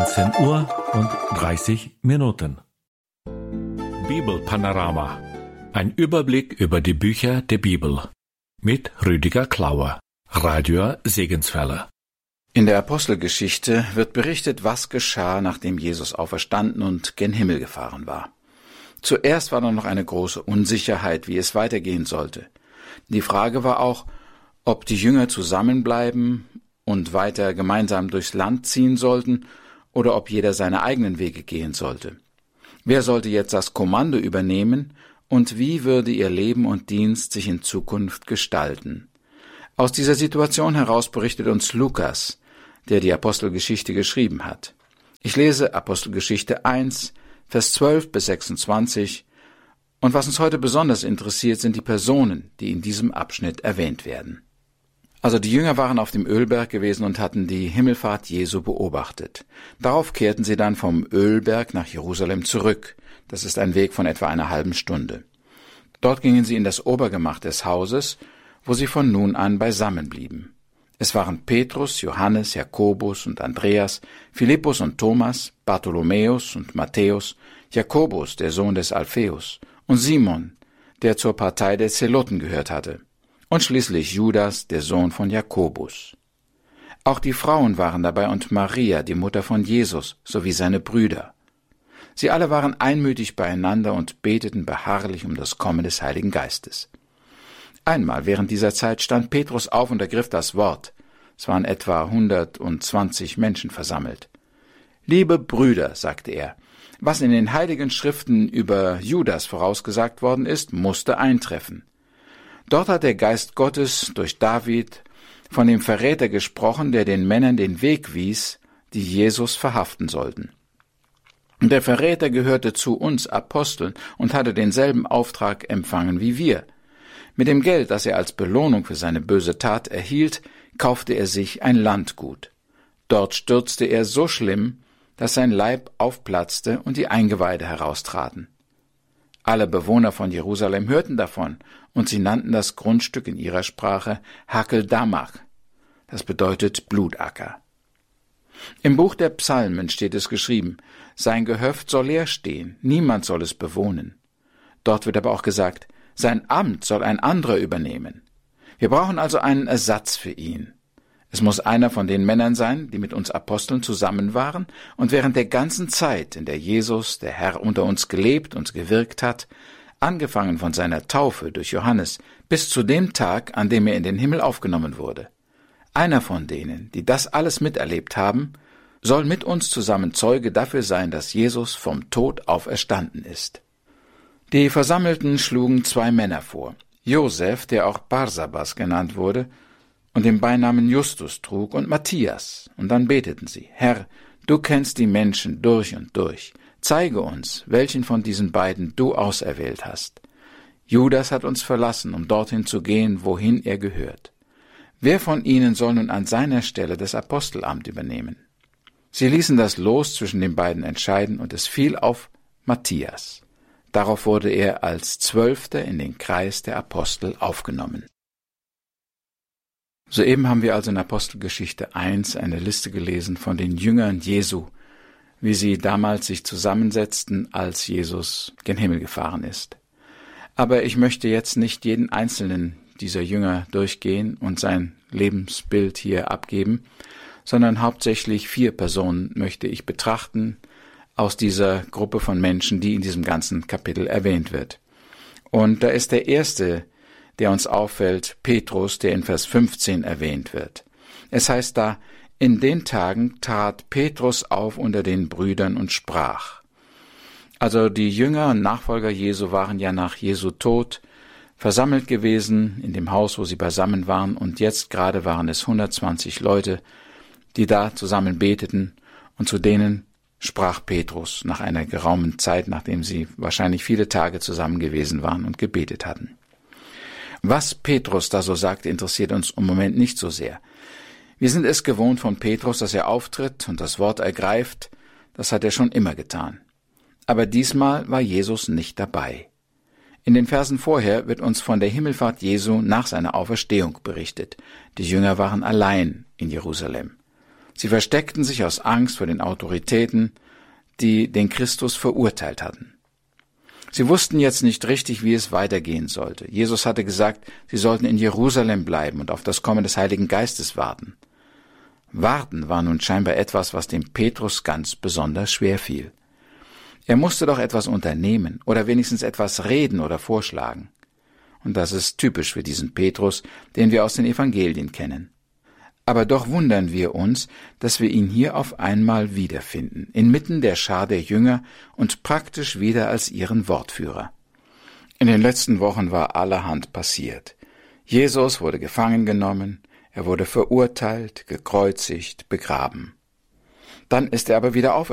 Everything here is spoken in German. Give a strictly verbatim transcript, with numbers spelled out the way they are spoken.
neunzehn Uhr und dreißig Minuten. Bibelpanorama. Ein Überblick über die Bücher der Bibel. Mit Rüdiger Klauer, Radio Segenswelle. In der Apostelgeschichte wird berichtet, was geschah, nachdem Jesus auferstanden und gen Himmel gefahren war. Zuerst war da noch eine große Unsicherheit, wie es weitergehen sollte. Die Frage war auch, ob die Jünger zusammenbleiben und weiter gemeinsam durchs Land ziehen sollten oder ob jeder seine eigenen Wege gehen sollte. Wer sollte jetzt das Kommando übernehmen und wie würde ihr Leben und Dienst sich in Zukunft gestalten? Aus dieser Situation heraus berichtet uns Lukas, der die Apostelgeschichte geschrieben hat. Ich lese Apostelgeschichte eins, Vers zwölf bis sechsundzwanzig, und was uns heute besonders interessiert, sind die Personen, die in diesem Abschnitt erwähnt werden. Also die Jünger waren auf dem Ölberg gewesen und hatten die Himmelfahrt Jesu beobachtet. Darauf kehrten sie dann vom Ölberg nach Jerusalem zurück. Das ist ein Weg von etwa einer halben Stunde. Dort gingen sie in das Obergemach des Hauses, wo sie von nun an beisammen blieben. Es waren Petrus, Johannes, Jakobus und Andreas, Philippus und Thomas, Bartholomäus und Matthäus, Jakobus, der Sohn des Alpheus, und Simon, der zur Partei der Zeloten gehört hatte, und schließlich Judas, der Sohn von Jakobus. Auch die Frauen waren dabei und Maria, die Mutter von Jesus, sowie seine Brüder. Sie alle waren einmütig beieinander und beteten beharrlich um das Kommen des Heiligen Geistes. Einmal während dieser Zeit stand Petrus auf und ergriff das Wort. Es waren etwa hundertzwanzig Menschen versammelt. »Liebe Brüder«, sagte er, »was in den heiligen Schriften über Judas vorausgesagt worden ist, musste eintreffen. Dort hat der Geist Gottes durch David von dem Verräter gesprochen, der den Männern den Weg wies, die Jesus verhaften sollten. Und der Verräter gehörte zu uns Aposteln und hatte denselben Auftrag empfangen wie wir. Mit dem Geld, das er als Belohnung für seine böse Tat erhielt, kaufte er sich ein Landgut. Dort stürzte er so schlimm, dass sein Leib aufplatzte und die Eingeweide heraustraten. Alle Bewohner von Jerusalem hörten davon, und sie nannten das Grundstück in ihrer Sprache Hakeldamach. Das bedeutet Blutacker. Im Buch der Psalmen steht es geschrieben, sein Gehöft soll leer stehen, niemand soll es bewohnen. Dort wird aber auch gesagt, sein Amt soll ein anderer übernehmen. Wir brauchen also einen Ersatz für ihn. Es muss einer von den Männern sein, die mit uns Aposteln zusammen waren und während der ganzen Zeit, in der Jesus, der Herr, unter uns gelebt und gewirkt hat, angefangen von seiner Taufe durch Johannes bis zu dem Tag, an dem er in den Himmel aufgenommen wurde. Einer von denen, die das alles miterlebt haben, soll mit uns zusammen Zeuge dafür sein, dass Jesus vom Tod auferstanden ist. Die Versammelten schlugen zwei Männer vor. Josef, der auch Barsabas genannt wurde und den Beinamen Justus trug, und Matthias. Und dann beteten sie, Herr, du kennst die Menschen durch und durch. Zeige uns, welchen von diesen beiden du auserwählt hast. Judas hat uns verlassen, um dorthin zu gehen, wohin er gehört. Wer von ihnen soll nun an seiner Stelle das Apostelamt übernehmen? Sie ließen das Los zwischen den beiden entscheiden, und es fiel auf Matthias. Darauf wurde er als Zwölfter in den Kreis der Apostel aufgenommen. Soeben haben wir also in Apostelgeschichte eins eine Liste gelesen von den Jüngern Jesu, wie sie damals sich zusammensetzten, als Jesus gen Himmel gefahren ist. Aber ich möchte jetzt nicht jeden einzelnen dieser Jünger durchgehen und sein Lebensbild hier abgeben, sondern hauptsächlich vier Personen möchte ich betrachten aus dieser Gruppe von Menschen, die in diesem ganzen Kapitel erwähnt wird. Und da ist der erste, der uns auffällt, Petrus, der in Vers fünfzehn erwähnt wird. Es heißt da, in den Tagen trat Petrus auf unter den Brüdern und sprach. Also die Jünger und Nachfolger Jesu waren ja nach Jesu Tod versammelt gewesen in dem Haus, wo sie beisammen waren, und jetzt gerade waren es hundertzwanzig Leute, die da zusammen beteten, und zu denen sprach Petrus nach einer geraumen Zeit, nachdem sie wahrscheinlich viele Tage zusammen gewesen waren und gebetet hatten. Was Petrus da so sagt, interessiert uns im Moment nicht so sehr. Wir sind es gewohnt von Petrus, dass er auftritt und das Wort ergreift. Das hat er schon immer getan. Aber diesmal war Jesus nicht dabei. In den Versen vorher wird uns von der Himmelfahrt Jesu nach seiner Auferstehung berichtet. Die Jünger waren allein in Jerusalem. Sie versteckten sich aus Angst vor den Autoritäten, die den Christus verurteilt hatten. Sie wussten jetzt nicht richtig, wie es weitergehen sollte. Jesus hatte gesagt, sie sollten in Jerusalem bleiben und auf das Kommen des Heiligen Geistes warten. Warten war nun scheinbar etwas, was dem Petrus ganz besonders schwer fiel. Er musste doch etwas unternehmen oder wenigstens etwas reden oder vorschlagen. Und das ist typisch für diesen Petrus, den wir aus den Evangelien kennen. Aber doch wundern wir uns, dass wir ihn hier auf einmal wiederfinden, inmitten der Schar der Jünger und praktisch wieder als ihren Wortführer. In den letzten Wochen war allerhand passiert. Jesus wurde gefangen genommen, er wurde verurteilt, gekreuzigt, begraben. Dann ist er aber wieder auferstanden.